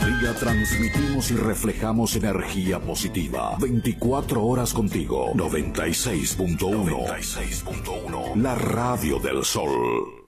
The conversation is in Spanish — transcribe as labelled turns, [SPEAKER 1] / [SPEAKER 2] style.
[SPEAKER 1] día transmitimos y reflejamos energía positiva. 24 horas contigo. 96.1. La radio del sol.